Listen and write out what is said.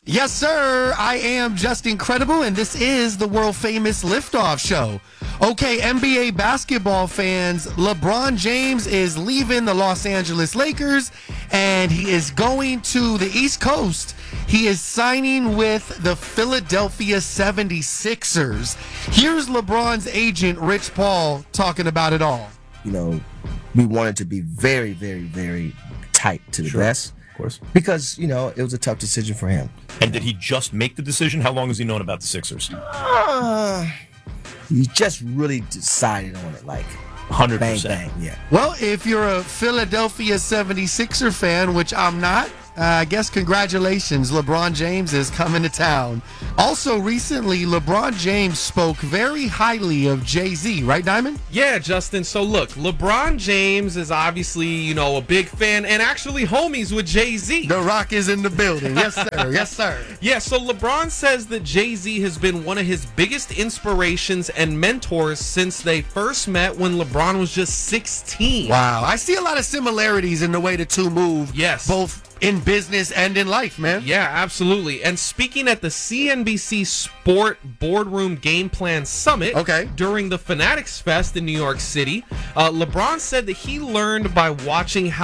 Yes, sir. I am just incredible, and this is the world-famous Liftoff Show. Okay, NBA basketball fans, LeBron James is leaving the Los Angeles Lakers, and he is going to the East Coast. He is signing with the Philadelphia 76ers. Here's LeBron's agent, Rich Paul, talking about it all. You know, we wanted to be very, very, very tight to the best. Of course. Because, you know, it was a tough decision for him. And did he just make the decision? How long has he known about the Sixers? He just really decided on it, like 100%. bang, bang, yeah. Well, if you're a Philadelphia 76er fan, which I'm not, I guess congratulations. LeBron James is coming to town. Also, recently, LeBron James spoke very highly of Jay-Z, right, Diamond? Yeah, Justin. So, look, LeBron James is obviously, you know, a big fan and actually homies with Jay-Z. The Rock is in the building. Yes, sir. Yes, sir. Yeah, so LeBron says that Jay-Z has been one of his biggest inspirations and mentors since they first met when LeBron was just 16. Wow. I see a lot of similarities in the way the two move. Yes. Both in business and in life, man. Yeah, absolutely. And speaking at the CNBC Sport Boardroom Game Plan Summit during the Fanatics Fest in New York City, LeBron said that he learned by watching how